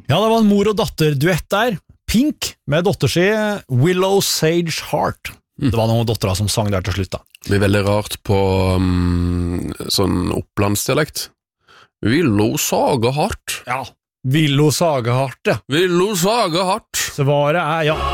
Ja, det var en mor- og datter-duett der. Pink med dotter si Willow Sage Heart. Det var noen dottera som sang der til slutt da. Det blir veldig rart på sånn opplandsdialekt. Willow Sagehart. Ja, Willow Sagehart, ja. Willow Sagehart. Svaret ja.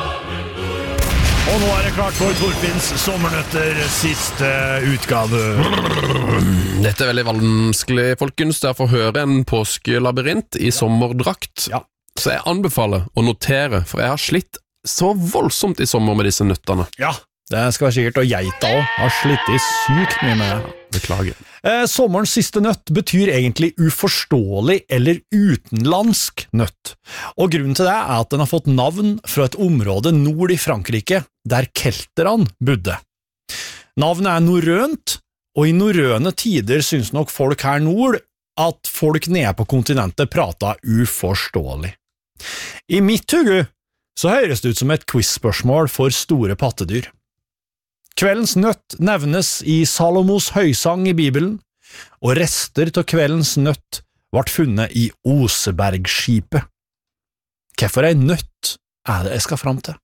Og nå det klart for Torfinns Sommernøtter siste utgave. Dette veldig vanskelig, folkens. Derfor hører en påskelabyrint i sommerdrakt. Ja. Så jeg anbefaler å notere, for jeg har slitt så voldsomt i sommer med disse nøttene. Ja, det skal være sikkert, og geita også har slitt i sykt mye med det. Beklager. Sommerens siste nøtt betyr egentlig uforståelig eller utenlandsk nøtt. Og grunnen til det at den har fått navn fra et område nord i Frankrike, der kelterne bodde. Navnet norrønt, og i norrøne tider synes nok folk her nord at folk nede på kontinentet prater uforståelig. I mitt hugge så høres det ut som et quiz-spørsmål for store pattedyr. Kveldens nøtt nevnes i Salomos høysang i Bibelen, og rester til kveldens nøtt ble funnet i Osebergskipet. Hvorfor en nøtt det jeg skal fram til?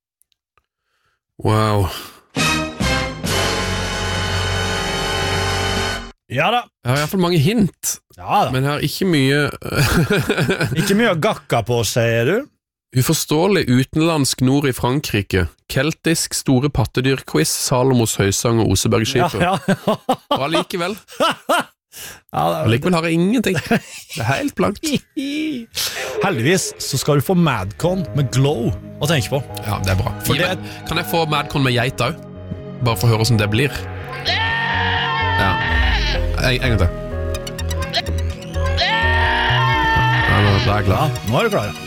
Wow. Ja da. Jeg har i hvert fall mange hint, Ja da. men jeg har ikke mye Ikke mye å gakka på, sier du? uforståelig utenlandsk nord i Frankrike. Keltisk store pattedyr-quiz, Salomos høysang og Osebergskipet. Ja. Og allikevel Ja, Allikevel har jeg ingenting. Det er helt blankt. Heldigvis så skal du få Madcon med Glow å tenke på. Ja, det er bra. For det Kan jeg få Madcon med geit også? Bare for å høre hvordan det blir. Ja. En gang til. Ja, da er jeg klar. Ja, nå er du klar.